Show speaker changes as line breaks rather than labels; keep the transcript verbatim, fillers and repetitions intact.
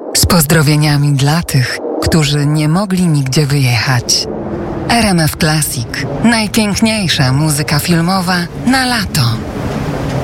Z pozdrowieniami dla tych, którzy nie mogli nigdzie wyjechać. R M F Classic. Najpiękniejsza muzyka filmowa na lato.